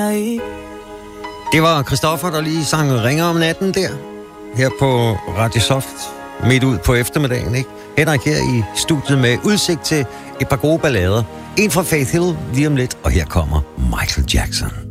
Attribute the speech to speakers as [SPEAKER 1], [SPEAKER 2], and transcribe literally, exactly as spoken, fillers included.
[SPEAKER 1] Det var Christoffer, der lige sang Ringer om natten der, her på Radio Soft, midt ud på eftermiddagen, ikke? Henrik her i studiet med udsigt til et par gode ballader. En fra Faith Hill lige om lidt, og her kommer Michael Jackson.